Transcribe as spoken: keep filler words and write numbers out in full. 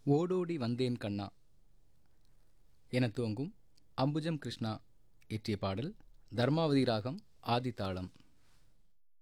ஓடோடி வந்தேன் கண்ணா என துவங்கும் அம்புஜம் கிருஷ்ணா இயற்றிய பாடல். தர்மாவதி ராகம், ஆதிதாளம்.